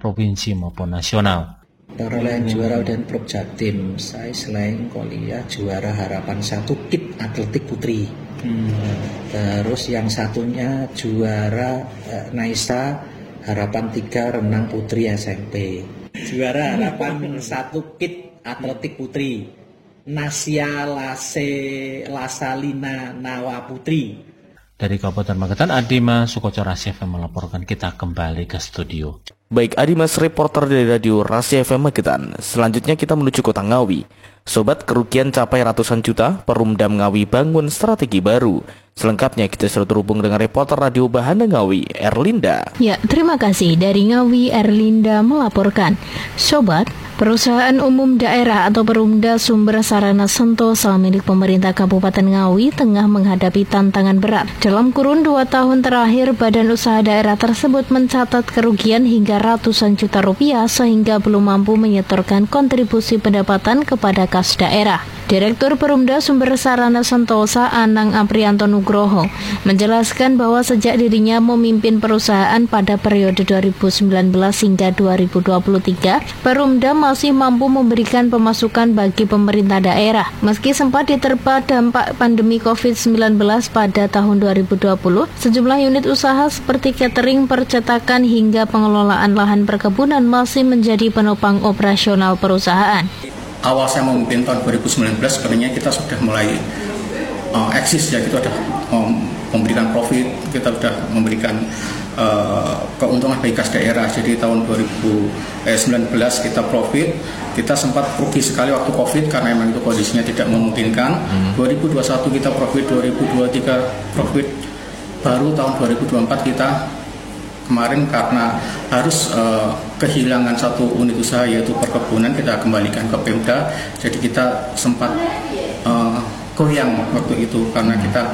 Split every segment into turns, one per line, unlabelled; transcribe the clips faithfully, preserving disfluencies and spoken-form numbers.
provinsi maupun nasional.
Perolehan juara dan Prop Jatim, saya selain kuliah juara harapan satu kit atletik putri. Hmm. Terus yang satunya juara eh, Naisa harapan tiga renang putri S M P. Juara harapan satu kit atletik putri Nasya Lase Lasalina Nawa Putri.
Dari Kabupaten Magetan, Adimas Sukoco Rasi F M melaporkan. Kita kembali ke studio.
Baik, Adimas reporter dari Radio Rasi F M Magetan. Selanjutnya kita menuju Kota Ngawi. Sobat, kerugian capai ratusan juta, Perumdam Ngawi bangun strategi baru. Selengkapnya kita sudah terhubung dengan reporter Radio Bahana Ngawi, Erlinda.
Ya, terima kasih. Dari Ngawi, Erlinda melaporkan. Sobat, Perusahaan Umum Daerah atau Perumda Sumber Sarana Sentosa milik pemerintah Kabupaten Ngawi tengah menghadapi tantangan berat. Dalam kurun dua tahun terakhir, badan usaha daerah tersebut mencatat kerugian hingga ratusan juta rupiah sehingga belum mampu menyetorkan kontribusi pendapatan kepada kas daerah. Direktur Perumda Sumber Sarana Sentosa Anang Aprianto Nugroho menjelaskan bahwa sejak dirinya memimpin perusahaan pada periode dua ribu sembilan belas hingga dua ribu dua puluh tiga, Perumda masih mampu memberikan pemasukan bagi pemerintah daerah. Meski sempat diterpa dampak pandemi covid sembilan belas pada tahun dua ribu dua puluh, sejumlah unit usaha seperti catering, percetakan hingga pengelolaan lahan perkebunan masih menjadi penopang operasional perusahaan.
Awal saya memimpin tahun dua ribu sembilan belas sebenarnya kita sudah mulai uh, eksis ya, kita sudah um, memberikan profit, kita sudah memberikan uh, keuntungan bagi kas daerah. Jadi tahun dua ribu sembilan belas kita profit, kita sempat rugi sekali waktu Covid karena memang itu kondisinya tidak memungkinkan. Hmm. dua ribu dua puluh satu kita profit, dua ribu dua puluh tiga profit, baru tahun dua ribu dua puluh empat kita kemarin karena harus uh, kehilangan satu unit usaha yaitu perkebunan, kita kembalikan ke Pemda. Jadi kita sempat uh, goyang waktu itu karena kita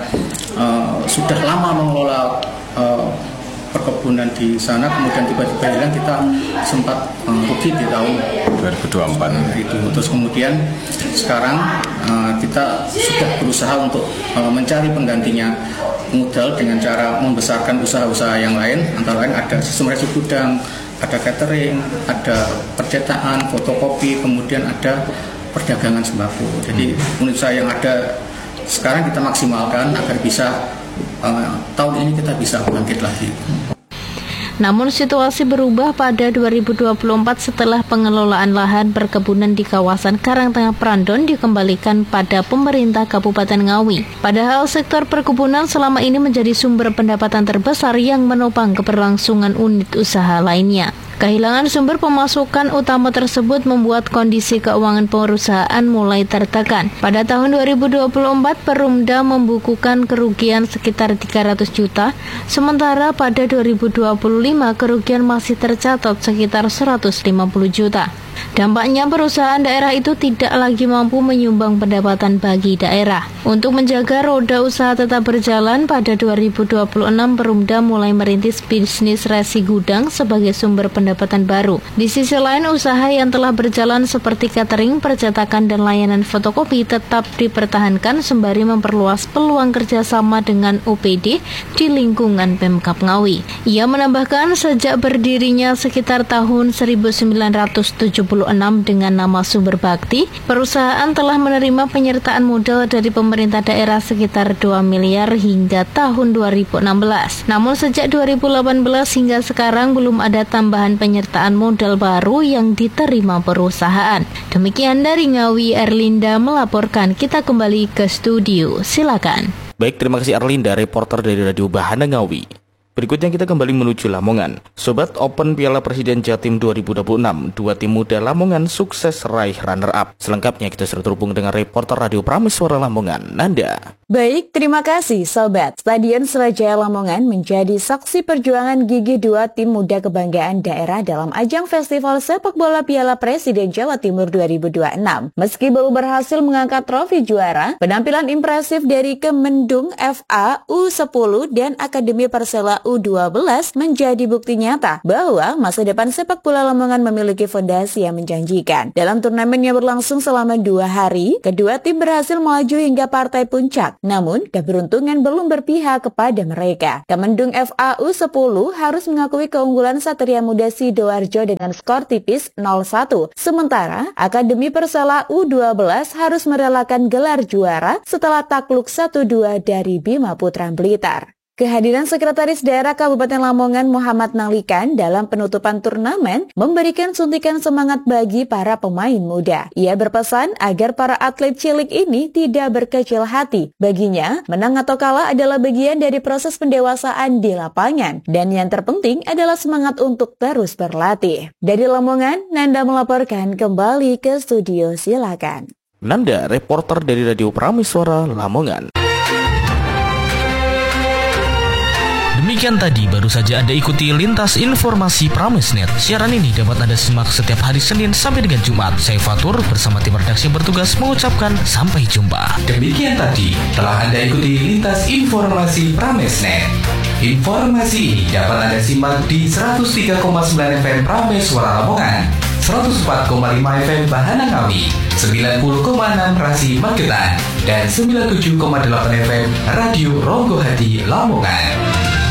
uh, sudah lama mengelola uh, perkebunan di sana, kemudian tiba-tiba hilang, kita sempat uh, rugi di tahun dua ribu dua puluh empat itu. Terus kemudian sekarang uh, kita sudah berusaha untuk uh, mencari penggantinya modal dengan cara membesarkan usaha-usaha yang lain, antara lain ada sistem resi gudang, ada catering, ada percetakan, fotokopi, kemudian ada perdagangan sembako. Jadi unit usaha yang ada sekarang kita maksimalkan agar bisa uh, tahun ini kita bisa bangkit lagi.
Namun situasi berubah pada dua ribu dua puluh empat setelah pengelolaan lahan perkebunan di kawasan Karangtengah Prandon dikembalikan pada pemerintah Kabupaten Ngawi. Padahal sektor perkebunan selama ini menjadi sumber pendapatan terbesar yang menopang keberlangsungan unit usaha lainnya. Kehilangan sumber pemasukan utama tersebut membuat kondisi keuangan perusahaan mulai tertekan. Pada tahun dua ribu dua puluh empat, Perumda membukukan kerugian sekitar tiga ratus juta, sementara pada dua ribu dua puluh lima kerugian masih tercatat sekitar seratus lima puluh juta. Dampaknya perusahaan daerah itu tidak lagi mampu menyumbang pendapatan bagi daerah. Untuk menjaga roda usaha tetap berjalan, pada dua ribu dua puluh enam Perumda mulai merintis bisnis resi gudang sebagai sumber pendapatan baru. Di sisi lain, usaha yang telah berjalan seperti catering, percetakan, dan layanan fotokopi tetap dipertahankan sembari memperluas peluang kerjasama dengan O P D di lingkungan Pemkab Ngawi. Ia menambahkan sejak berdirinya sekitar tahun seribu sembilan ratus tujuh puluh enam dengan nama Sumber Bakti, perusahaan telah menerima penyertaan modal dari pemerintah daerah sekitar dua miliar hingga tahun dua ribu enam belas. Namun sejak dua ribu delapan belas hingga sekarang belum ada tambahan penyertaan modal baru yang diterima perusahaan. Demikian dari Ngawi, Erlinda melaporkan. Kita kembali ke studio. Silakan.
Baik, terima kasih Erlinda, reporter dari Radio Bahana Ngawi. Berikutnya kita kembali menuju Lamongan. Sobat, Open Piala Presiden Jatim dua ribu dua puluh enam, dua tim muda Lamongan sukses raih runner-up. Selengkapnya kita sudah terhubung dengan reporter Radio Prameswara Lamongan, Nanda.
Baik, terima kasih Sobat. Stadion Surajaya Lamongan menjadi saksi perjuangan gigih dua tim muda kebanggaan daerah dalam ajang Festival Sepak Bola Piala Presiden Jawa Timur dua ribu dua puluh enam. Meski belum berhasil mengangkat trofi juara, penampilan impresif dari Kemendung F A U sepuluh dan Akademi Persela U dua belas menjadi bukti nyata bahwa masa depan sepak bola Lamongan memiliki fondasi yang menjanjikan. Dalam turnamen yang berlangsung selama dua hari, kedua tim berhasil melaju hingga partai puncak. Namun, keberuntungan belum berpihak kepada mereka. Kemendung F A U sepuluh harus mengakui keunggulan Satria Muda Sidoarjo dengan skor tipis nol satu. Sementara, Akademi Persela U dua belas harus merelakan gelar juara setelah takluk satu dua dari Bima Putra Blitar. Kehadiran Sekretaris Daerah Kabupaten Lamongan Muhammad Nalikan dalam penutupan turnamen memberikan suntikan semangat bagi para pemain muda. Ia berpesan agar para atlet cilik ini tidak berkecil hati. Baginya, menang atau kalah adalah bagian dari proses pendewasaan di lapangan. Dan yang terpenting adalah semangat untuk terus berlatih. Dari Lamongan, Nanda melaporkan kembali ke studio, silakan.
Nanda, reporter dari Radio Prameswara Lamongan.
Demikian tadi baru saja Anda ikuti Lintas Informasi Pramesnet. Siaran ini dapat Anda simak setiap hari Senin sampai dengan Jumat. Saya Fatur bersama tim redaksi yang bertugas mengucapkan sampai jumpa.
Demikian tadi telah Anda ikuti Lintas Informasi Pramesnet. Informasi ini dapat Anda simak di seratus tiga koma sembilan F M Prameswara Lamongan, seratus empat koma lima F M Bahana Ngawi, sembilan puluh koma enam Rasi Magetan, dan sembilan puluh tujuh koma delapan F M Radio Ronggo Hadi Lamongan.